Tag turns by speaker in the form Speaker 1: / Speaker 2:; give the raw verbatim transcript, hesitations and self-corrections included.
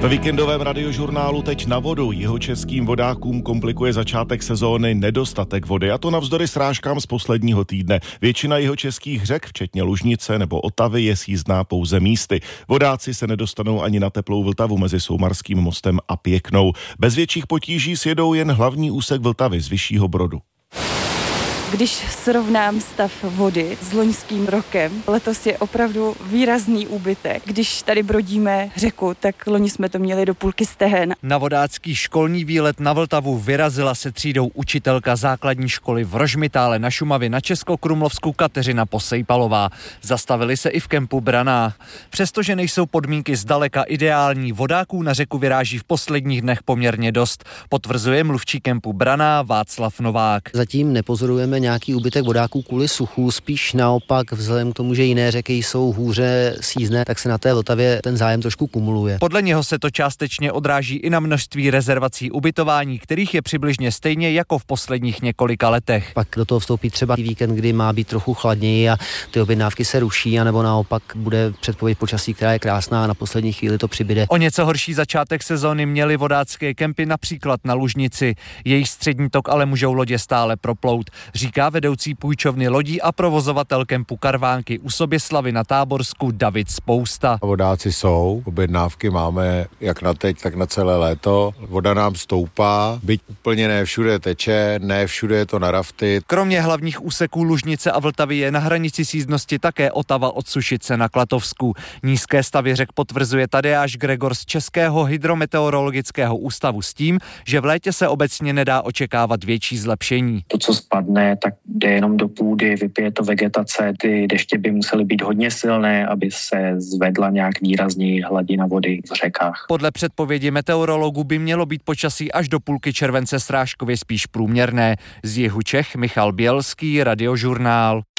Speaker 1: Ve víkendovém radiožurnálu Teď na vodu jihočeským vodákům komplikuje začátek sezóny nedostatek vody, a to navzdory srážkám z posledního týdne. Většina jihočeských řek, včetně Lužnice nebo Otavy, je sjízdná pouze místy. Vodáci se nedostanou ani na teplou Vltavu mezi Soumarským mostem a Pěknou. Bez větších potíží sjedou jen hlavní úsek Vltavy z Vyššího Brodu.
Speaker 2: Když srovnám stav vody s loňským rokem, letos je opravdu výrazný úbytek. Když tady brodíme řeku, tak loni jsme to měli do půlky stehen.
Speaker 3: Na vodácký školní výlet na Vltavu vyrazila se třídou učitelka základní školy v Rožmitále na Šumavě na Českokrumlovsku Kateřina Posejpalová. Zastavili se i v kempu Braná. Přestože nejsou podmínky zdaleka ideální, vodáků na řeku vyráží v posledních dnech poměrně dost, potvrzuje mluvčí kempu Braná Václav Novák.
Speaker 4: Zatím nepozorujeme nějaký úbytek vodáků kvůli suchu, spíš naopak vzhledem k tomu, že jiné řeky jsou hůře sjízdné, tak se na té Vltavě ten zájem trošku kumuluje.
Speaker 3: Podle něho se to částečně odráží i na množství rezervací ubytování, kterých je přibližně stejně jako v posledních několika letech.
Speaker 4: Pak do toho vstoupí třeba víkend, kdy má být trochu chladněji a ty objednávky se ruší, anebo naopak bude předpověď počasí, která je krásná a na poslední chvíli to přibyde.
Speaker 3: O něco horší začátek sezóny měly vodácké kempy například na Lužnici. Jejich střední tok ale můžou lodě stále proplout, říká vedoucí půjčovny lodí a provozovatel kempu Karvánky u Soběslavy na Táborsku David Spousta.
Speaker 5: Vodáci jsou, objednávky máme jak na teď, tak na celé léto. Voda nám stoupá, byť úplně ne všude teče, ne všude je to na rafty.
Speaker 3: Kromě hlavních úseků Lužnice a Vltavy je na hranici sízdnosti také Otava od Sušice na Klatovsku. Nízké stavy řek potvrzuje Tadeáš Gregor z Českého hydrometeorologického ústavu s tím, že v létě se obecně nedá očekávat větší zlepšení.
Speaker 6: To, co spadne, tak jde jenom do půdy, vypije to vegetace, ty deště by musely být hodně silné, aby se zvedla nějak výrazněji hladina vody v řekách.
Speaker 3: Podle předpovědi meteorologů by mělo být počasí až do půlky července srážkově spíš průměrné. Z jihu Čech Michal Bělský, Radiožurnál.